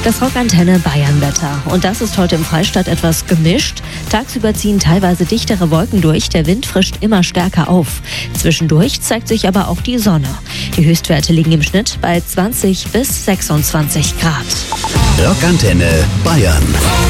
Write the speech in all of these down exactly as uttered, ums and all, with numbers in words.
Das Rockantenne Bayern-Wetter. Und das ist heute im Freistaat etwas gemischt. Tagsüber ziehen teilweise dichtere Wolken durch, der Wind frischt immer stärker auf. Zwischendurch zeigt sich aber auch die Sonne. Die Höchstwerte liegen im Schnitt bei zwanzig bis sechsundzwanzig Grad. Rockantenne Bayern.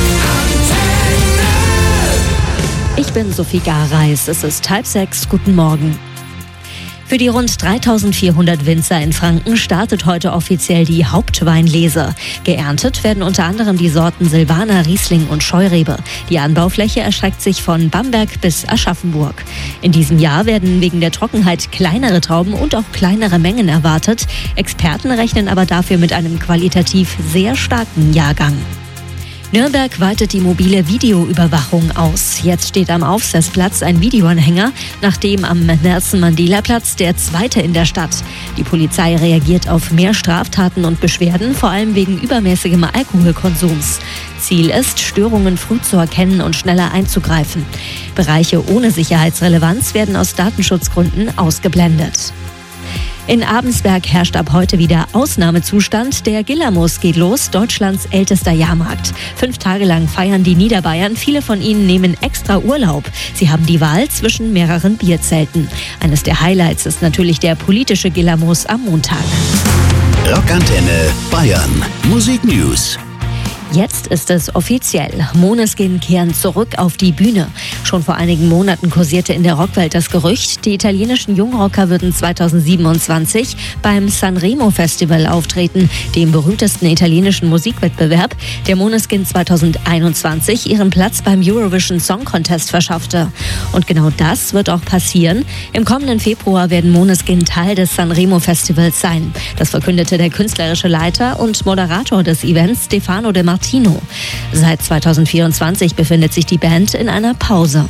Ich bin Sophie Garreis. Es ist halb sechs. Guten Morgen. Für die rund dreitausendvierhundert Winzer in Franken startet heute offiziell die Hauptweinlese. Geerntet werden unter anderem die Sorten Silvaner, Riesling und Scheurebe. Die Anbaufläche erstreckt sich von Bamberg bis Aschaffenburg. In diesem Jahr werden wegen der Trockenheit kleinere Trauben und auch kleinere Mengen erwartet. Experten rechnen aber dafür mit einem qualitativ sehr starken Jahrgang. Nürnberg weitet die mobile Videoüberwachung aus. Jetzt steht am Aufsetzplatz ein Videoanhänger, nachdem am Nelson-Mandela-Platz der zweite in der Stadt. Die Polizei reagiert auf mehr Straftaten und Beschwerden, vor allem wegen übermäßigem Alkoholkonsums. Ziel ist, Störungen früh zu erkennen und schneller einzugreifen. Bereiche ohne Sicherheitsrelevanz werden aus Datenschutzgründen ausgeblendet. In Abensberg herrscht ab heute wieder Ausnahmezustand. Der Gillermoos geht los, Deutschlands ältester Jahrmarkt. Fünf Tage lang feiern die Niederbayern. Viele von ihnen nehmen extra Urlaub. Sie haben die Wahl zwischen mehreren Bierzelten. Eines der Highlights ist natürlich der politische Gillermoos am Montag. Rockantenne Bayern. Musik News. Jetzt ist es offiziell. Måneskin kehren zurück auf die Bühne. Schon vor einigen Monaten kursierte in der Rockwelt das Gerücht, die italienischen Jungrocker würden zweitausendsiebenundzwanzig beim Sanremo Festival auftreten, dem berühmtesten italienischen Musikwettbewerb, der Måneskin zweitausendeinundzwanzig ihren Platz beim Eurovision Song Contest verschaffte. Und genau das wird auch passieren. Im kommenden Februar werden Måneskin Teil des Sanremo Festivals sein. Das verkündete der künstlerische Leiter und Moderator des Events, Stefano De Martino. Seit zweitausendvierundzwanzig befindet sich die Band in einer Pause.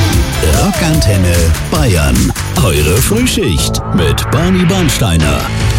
Rockantenne Bayern. Eure Frühschicht mit Barney Bernsteiner.